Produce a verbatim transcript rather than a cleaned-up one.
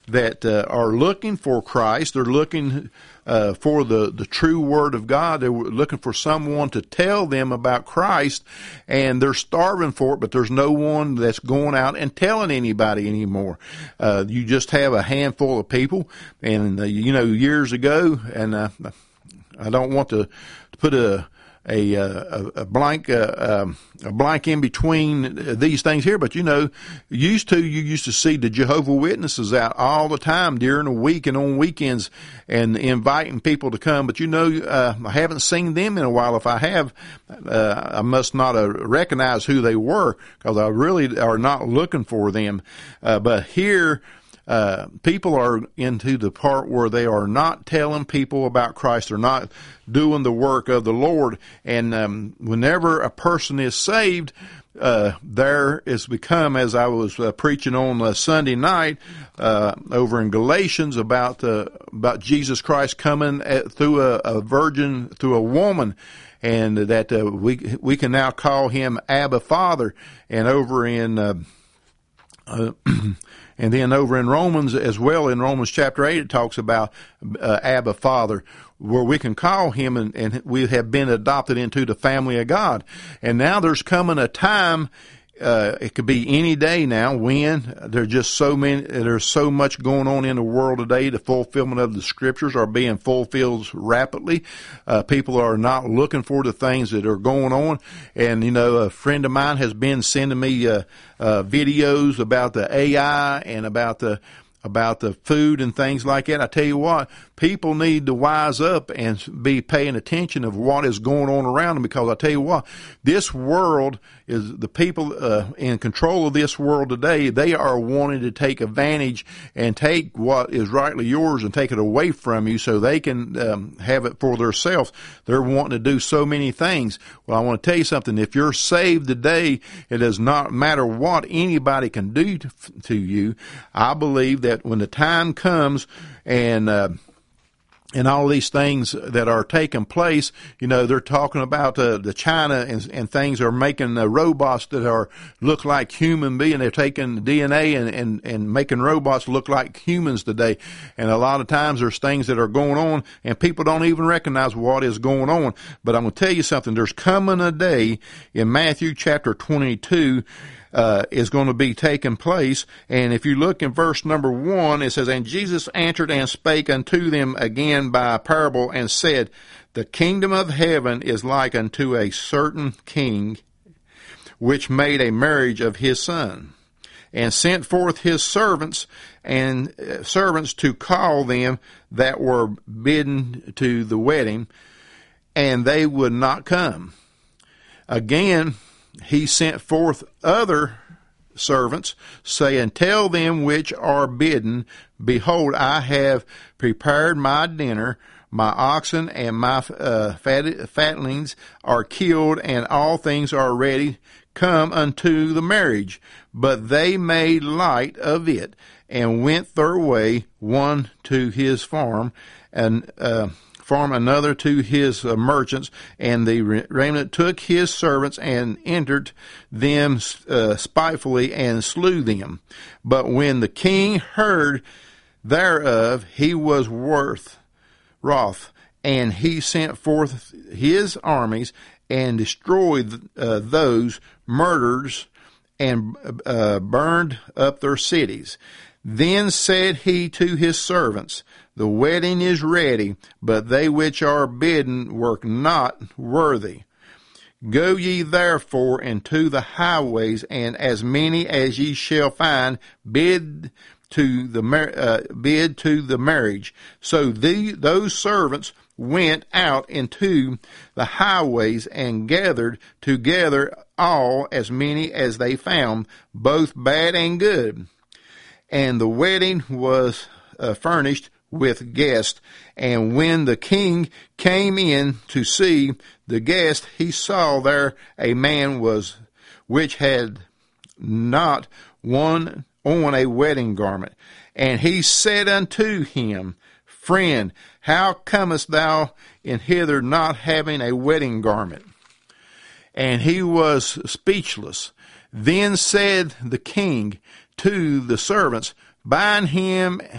that uh, are looking for Christ. They're looking uh, for the, the true Word of God. They're looking for someone to tell them about Christ, and they're starving for it, but there's no one that's going out and telling anybody anymore. Uh, you just have a handful of people, and, uh, you know, years ago, and uh, I don't want to, to put a A, a, a blank uh, um, a blank in between these things here, but you know, used to you used to see the Jehovah Witnesses out all the time during the week and on weekends, and inviting people to come. But you know, uh, I haven't seen them in a while. If I have, uh, I must not uh, recognize who they were, because I really are not looking for them. Uh, but here. Uh, people are into the part where they are not telling people about Christ. They're not doing the work of the Lord. And um, whenever a person is saved, uh, there is become, as I was uh, preaching on uh, Sunday night uh, over in Galatians about uh, about Jesus Christ coming at, through a, a virgin, through a woman, and that uh, we we can now call him Abba Father. And over in uh, uh, And then over in Romans as well, in Romans chapter eight, it talks about uh, Abba Father, where we can call him, and, and we have been adopted into the family of God. And now there's coming a time, uh, it could be any day now, when there's just so many, there's so much going on in the world today. The fulfillment of the scriptures are being fulfilled rapidly. Uh, people are not looking for the things that are going on. And, you know, a friend of mine has been sending me, uh, uh, videos about the A I and about the, about the food and things like that. I tell you what, people need to wise up and be paying attention of what is going on around them, because I tell you what, this world is, the people uh, in control of this world today, they are wanting to take advantage and take what is rightly yours and take it away from you so they can um, have it for themselves. They're wanting to do so many things. Well, I want to tell you something. If you're saved today, it does not matter what anybody can do to, to you. I believe that when the time comes and uh, and all these things that are taking place, you know, they're talking about uh, the China and, and things are making uh, robots that are look like human beings. They're taking D N A and, and, and making robots look like humans today. And a lot of times there's things that are going on and people don't even recognize what is going on. But I'm going to tell you something. There's coming a day in Matthew chapter twenty-two Uh, is going to be taking place. And if you look in verse number one, it says, "And Jesus answered and spake unto them again by a parable, and said, The kingdom of heaven is like unto a certain king, which made a marriage of his son, and sent forth his servants and uh, servants to call them that were bidden to the wedding, and they would not come. Again, he sent forth other servants, saying, Tell them which are bidden, Behold, I have prepared my dinner. My oxen and my uh, fat, fatlings are killed, and all things are ready. Come unto the marriage. But they made light of it, and went their way, one to his farm, and uh, farm another to his uh, merchants, and the remnant took his servants and entered them uh, spitefully and slew them. But when the king heard thereof, he was worth wroth, and he sent forth his armies and destroyed uh, those murderers and uh, burned up their cities. Then said he to his servants, The wedding is ready, but they which are bidden were not worthy. Go ye therefore into the highways, and as many as ye shall find, bid to the uh, bid to the marriage. So the, those servants went out into the highways and gathered together all as many as they found, both bad and good. And the wedding was uh, furnished with guests. And when the king came in to see the guest, he saw there a man was which had not one on a wedding garment. And he said unto him, Friend, how comest thou in hither not having a wedding garment? And he was speechless. Then said the king to the servants, Bind him